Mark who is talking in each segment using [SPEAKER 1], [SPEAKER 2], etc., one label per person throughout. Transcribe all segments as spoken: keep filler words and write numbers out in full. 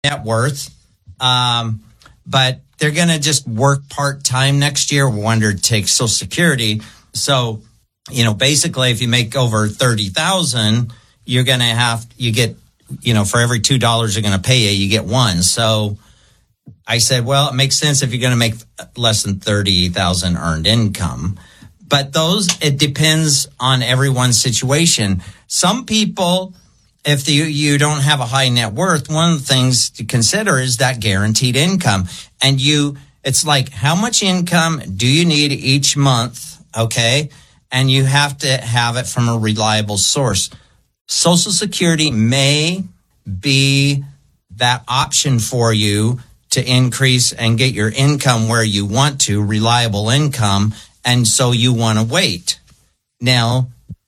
[SPEAKER 1] net worth, um, but they're going to just work part-time next year. Wonder to take Social Security. So, you know, basically, if you make over thirty thousand dollars, you're going to have, you get, you know, for every two dollars you're going to pay you, you get one. So I said, well, it makes sense if you're going to make less than thirty thousand dollars earned income. But those, it depends on everyone's situation. Some people, if you, you don't have a high net worth, one of the things to consider is that guaranteed income. And you, it's like, how much income do you need each month? Okay. And you have to have it from a reliable source. Social Security may be that option for you to increase and get your income where you want to, reliable income. And so you want to wait. Now,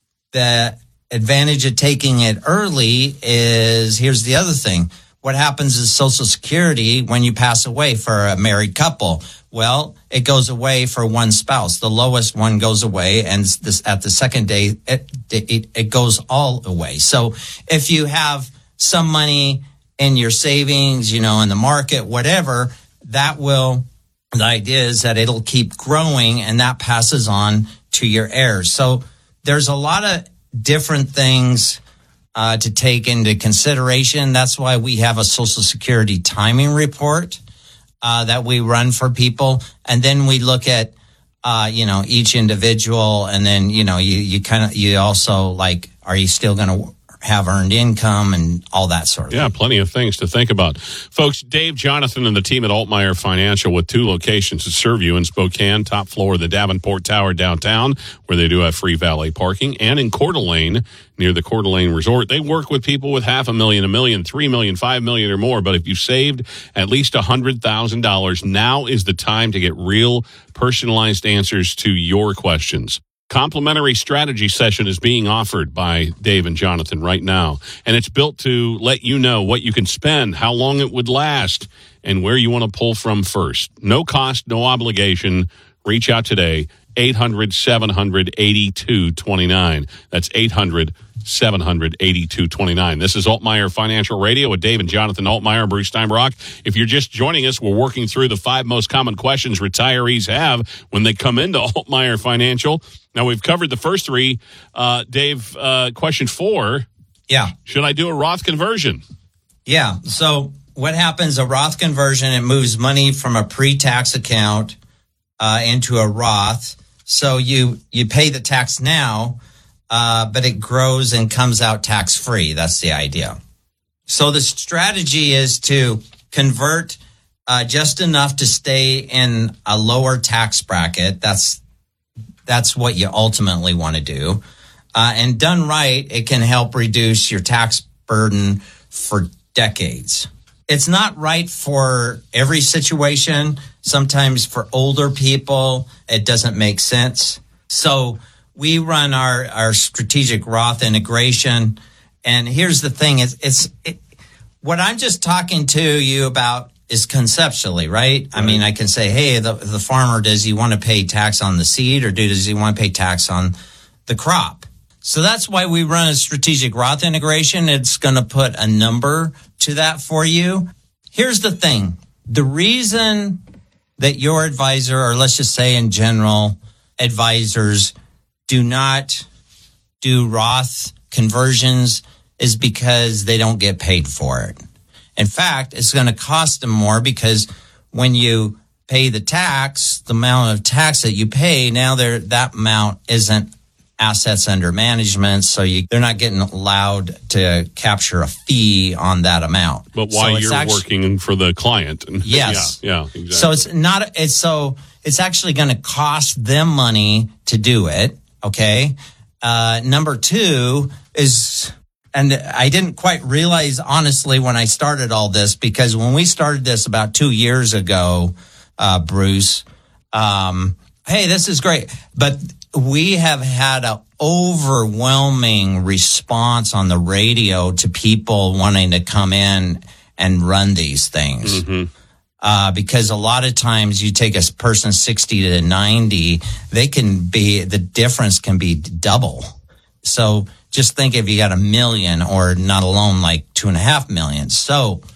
[SPEAKER 1] the advantage of taking it early is, here's the other thing. What happens is Social Security when you pass away for a married couple? Well, it goes away for one spouse. The lowest one goes away, and this, at the second day, it, it, it goes all away. So if you have some money in your savings, you know, in the market, whatever, that will, the idea is that it'll keep growing, and that passes on to your heirs. So there's a lot of different things uh, to take into consideration. That's why we have a Social Security timing report uh, that we run for people. And then we look at, uh, you know, each individual. And then, you know, you, you kind of, you also like, are you still going to have earned income and all that sort of
[SPEAKER 2] yeah,
[SPEAKER 1] thing.
[SPEAKER 2] Yeah, plenty of things to think about. Folks, Dave, Jonathan, and the team at Altmeyer Financial with two locations to serve you in Spokane, top floor of the Davenport Tower downtown, where they do have free valet parking, and in Coeur d'Alene, near the Coeur d'Alene Resort. They work with people with half a million, a million, three million, five million or more. But if you saved at least one hundred thousand dollars, now is the time to get real personalized answers to your questions. Complimentary strategy session is being offered by Dave and Jonathan right now, and it's built to let you know what you can spend, how long it would last, and where you want to pull from first. No cost, no obligation. Reach out today, eight hundred, seven hundred, eighty-two twenty-nine. That's eight hundred, seven hundred, eighty-two twenty-nine. This is Altmeyer Financial Radio with Dave and Jonathan Altmeyer and Bruce Steinbrock. If you're just joining us, we're working through the five most common questions retirees have when they come into Altmeyer Financial. Now, we've covered the first three. Uh, Dave, uh, question four.
[SPEAKER 1] Yeah.
[SPEAKER 2] Should I do a Roth conversion?
[SPEAKER 1] Yeah. So what happens, a Roth conversion, it moves money from a pre-tax account uh, into a Roth. So you, you pay the tax now, uh, but it grows and comes out tax-free. That's the idea. So the strategy is to convert uh, just enough to stay in a lower tax bracket. That's That's what you ultimately want to do. Uh, and done right, it can help reduce your tax burden for decades. It's not right for every situation. Sometimes for older people, it doesn't make sense. So we run our, our strategic Roth integration. And here's the thing. It's, it's it, what I'm just talking to you about is conceptually, right? right? I mean, I can say, hey, the, the farmer, does he want to pay tax on the seed or does he want to pay tax on the crop? So that's why we run a strategic Roth integration. It's going to put a number to that for you. Here's the thing. The reason that your advisor, or let's just say in general, advisors do not do Roth conversions is because they don't get paid for it. In fact, it's going to cost them more because when you pay the tax, the amount of tax that you pay, now there that amount isn't assets under management, so you, they're not getting allowed to capture a fee on that amount.
[SPEAKER 2] But while so you're actually working for the client.
[SPEAKER 1] Yes.
[SPEAKER 2] yeah, yeah, exactly.
[SPEAKER 1] So it's not, it's so, it's actually going to cost them money to do it, okay? Uh, number two is... And I didn't quite realize, honestly, when I started all this, because when we started this about two years ago, uh, Bruce, um, hey, this is great. But we have had an overwhelming response on the radio to people wanting to come in and run these things. Mm-hmm. Uh, because a lot of times you take a person sixty to ninety, they can be, the difference can be double. So just think if you got a million or not alone like two and a half million. So